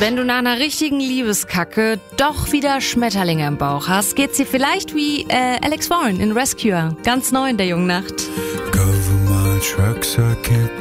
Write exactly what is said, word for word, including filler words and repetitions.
Wenn du nach einer richtigen Liebeskacke doch wieder Schmetterlinge im Bauch hast, geht's dir vielleicht wie äh, Alex Warren in Rescuer. Ganz neu in der jungen Nacht. Cover my tracks, I can't